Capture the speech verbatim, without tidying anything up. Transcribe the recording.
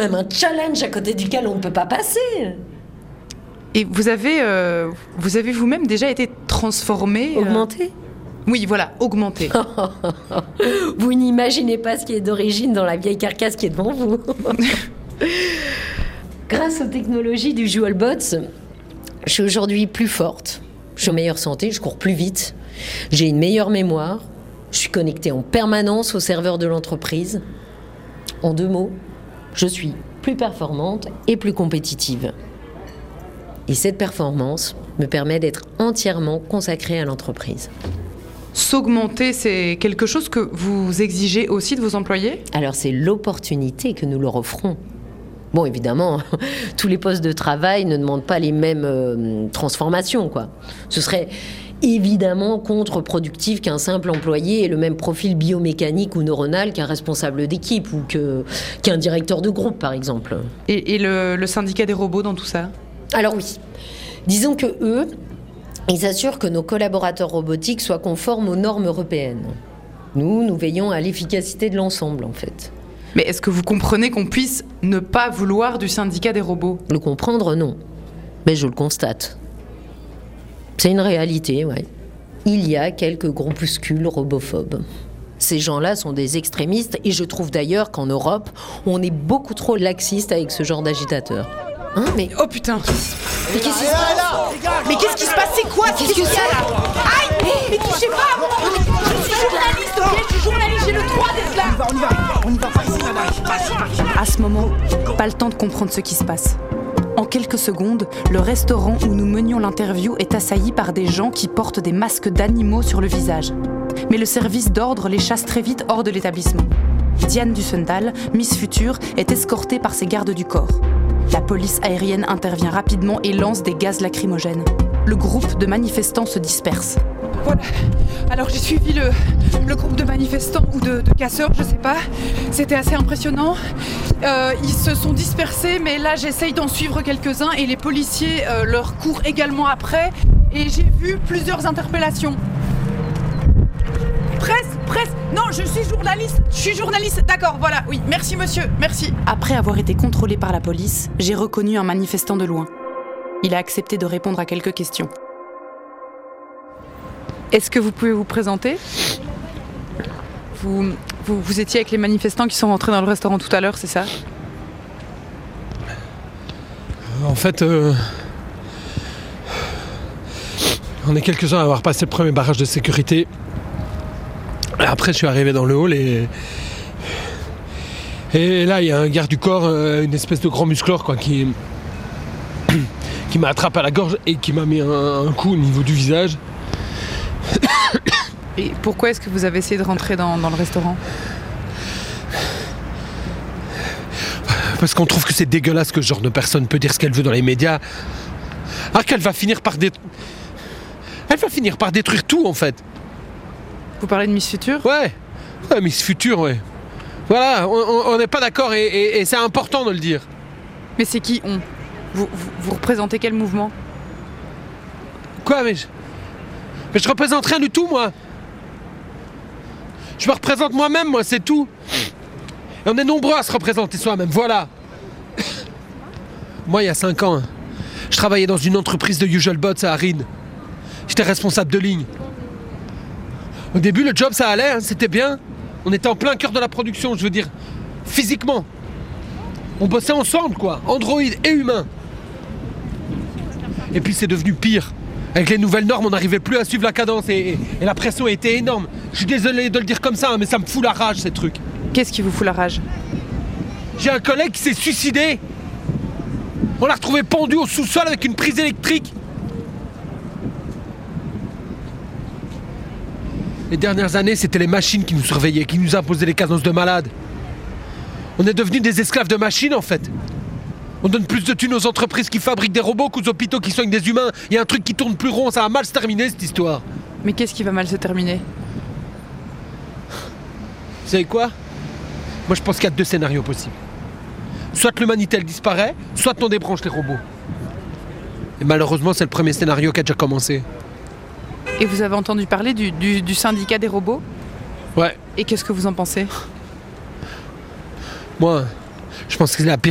même un challenge à côté duquel on ne peut pas passer. Et vous avez, euh, vous avez vous-même déjà été transformé euh... Augmenté ? Oui, voilà, augmenté. Vous n'imaginez pas ce qui est d'origine dans la vieille carcasse qui est devant vous. Grâce aux technologies du JewelBots, je suis aujourd'hui plus forte, je suis en meilleure santé, je cours plus vite, j'ai une meilleure mémoire, je suis connectée en permanence au serveur de l'entreprise. En deux mots, je suis plus performante et plus compétitive. Et cette performance me permet d'être entièrement consacrée à l'entreprise. S'augmenter, c'est quelque chose que vous exigez aussi de vos employés ? Alors c'est l'opportunité que nous leur offrons. Bon, évidemment, tous les postes de travail ne demandent pas les mêmes euh, transformations, quoi. Ce serait évidemment contre-productif qu'un simple employé ait le même profil biomécanique ou neuronal qu'un responsable d'équipe ou que, qu'un directeur de groupe, par exemple. Et, et le, le syndicat des robots dans tout ça ? Alors oui, disons que eux, ils assurent que nos collaborateurs robotiques soient conformes aux normes européennes. Nous, nous veillons à l'efficacité de l'ensemble, en fait. Mais est-ce que vous comprenez qu'on puisse ne pas vouloir du syndicat des robots ? Le comprendre, non. Mais je le constate. C'est une réalité, ouais. Il y a quelques groupuscules robophobes. Ces gens-là sont des extrémistes et je trouve d'ailleurs qu'en Europe, on est beaucoup trop laxiste avec ce genre d'agitateurs. Hein, mais... Oh putain ! Mais qu'est-ce qui se passe ? Mais qu'est-ce qui se passe ? C'est quoi ? Qu'est-ce que c'est là ? Aïe ! Mais touchez pas à moi ! Je suis journaliste, ok ? Je suis journaliste, j'ai le droit d'être là ! On y va, on y va, pas ici, madame. À ce moment, pas le temps de comprendre ce qui se passe. En quelques secondes, le restaurant où nous menions l'interview est assailli par des gens qui portent des masques d'animaux sur le visage. Mais le service d'ordre les chasse très vite hors de l'établissement. Diane Dussendal, Miss Future, est escortée par ses gardes du corps. La police aérienne intervient rapidement et lance des gaz lacrymogènes. Le groupe de manifestants se disperse. Voilà. Alors j'ai suivi le, le groupe de manifestants ou de, de casseurs, je sais pas. C'était assez impressionnant. Euh, ils se sont dispersés, mais là j'essaye d'en suivre quelques-uns et les policiers euh, leur courent également après. Et j'ai vu plusieurs interpellations. Presse, presse. Non, je suis journaliste. Je suis journaliste. D'accord, voilà. Oui, merci monsieur, merci. Après avoir été contrôlé par la police, j'ai reconnu un manifestant de loin. Il a accepté de répondre à quelques questions. Est-ce que vous pouvez vous présenter ? vous, vous, vous étiez avec les manifestants qui sont rentrés dans le restaurant tout à l'heure, c'est ça ? En fait, euh, on est quelques-uns à avoir passé le premier barrage de sécurité. Après, je suis arrivé dans le hall et... Et là, il y a un garde du corps, euh, une espèce de grand musclore, quoi, qui... qui m'a attrapé à la gorge et qui m'a mis un, un coup au niveau du visage. Et pourquoi est-ce que vous avez essayé de rentrer dans, dans le restaurant ? Parce qu'on trouve que c'est dégueulasse que ce genre de personne peut dire ce qu'elle veut dans les médias. Alors qu'elle va finir par dé... Elle va finir par détruire tout, en fait. Vous parlez de Miss Future ? Ouais, ouais, Miss Future, ouais. Voilà, on n'est pas d'accord et, et, et c'est important de le dire. Mais c'est qui on ? vous, vous, vous représentez quel mouvement ? Quoi, mais je... mais je représente rien du tout, moi. Je me représente moi-même, moi, c'est tout. Et on est nombreux à se représenter soi-même, voilà. Moi, il y a cinq ans, hein, je travaillais dans une entreprise de JewelBots à Arin. J'étais responsable de ligne. Au début, le job, ça allait, hein, c'était bien. On était en plein cœur de la production, je veux dire, physiquement. On bossait ensemble, quoi, androïdes et humains. Et puis, c'est devenu pire. Avec les nouvelles normes, on n'arrivait plus à suivre la cadence et, et, et la pression était énorme. Je suis désolé de le dire comme ça, hein, mais ça me fout la rage, ces trucs. Qu'est-ce qui vous fout la rage ? J'ai un collègue qui s'est suicidé. On l'a retrouvé pendu au sous-sol avec une prise électrique. Les dernières années, c'était les machines qui nous surveillaient, qui nous imposaient les cadences de malades. On est devenus des esclaves de machines, en fait. On donne plus de thunes aux entreprises qui fabriquent des robots qu'aux hôpitaux qui soignent des humains. Il y a un truc qui tourne plus rond, ça va mal se terminer, cette histoire. Mais qu'est-ce qui va mal se terminer ? Vous savez quoi ? Moi, je pense qu'il y a deux scénarios possibles. Soit l'humanité, elle disparaît, soit on débranche les robots. Et malheureusement, c'est le premier scénario qui a déjà commencé. Et vous avez entendu parler du, du, du syndicat des robots ? Ouais. Et qu'est-ce que vous en pensez ? Moi, je pense que c'est la pire